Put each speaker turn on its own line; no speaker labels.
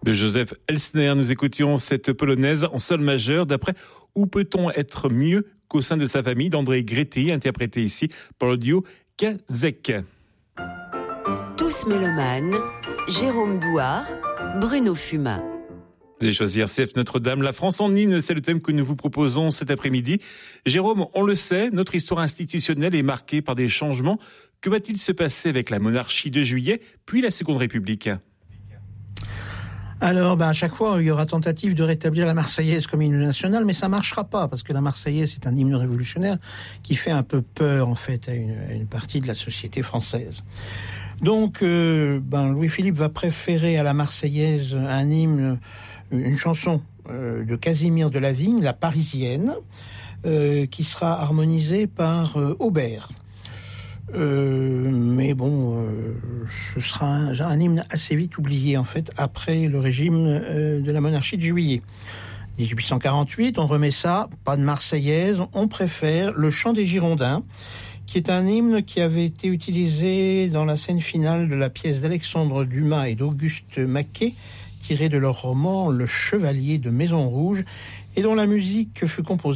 De Joseph Elsner, nous écoutions cette polonaise en sol majeur d'après Où peut-on être mieux qu'au sein de sa famille d'André Gréty, interprété ici par le duo Kazek.
Tous mélomanes, Jérôme Douard, Bruno Fumat.
Vous avez choisi RCF Notre-Dame, la France en hymne, c'est le thème que nous vous proposons cet après-midi. Jérôme, on le sait, notre histoire institutionnelle est marquée par des changements. Que va-t-il se passer avec la monarchie de Juillet, puis la Seconde République ?
Alors, à chaque fois, il y aura tentative de rétablir la Marseillaise comme hymne national, mais ça marchera pas, parce que la Marseillaise, c'est un hymne révolutionnaire qui fait un peu peur, en fait, à une partie de la société française. Donc, Louis-Philippe va préférer à la Marseillaise un hymne, une chanson de Casimir de la Vigne, la Parisienne, qui sera harmonisée par Aubert. Ce sera un hymne assez vite oublié, en fait, après le régime de la monarchie de Juillet. 1848, on remet ça, pas de Marseillaise, on préfère le chant des Girondins, qui est un hymne qui avait été utilisé dans la scène finale de la pièce d'Alexandre Dumas et d'Auguste Maquet, tirée de leur roman Le Chevalier de Maison Rouge, et dont la musique fut composée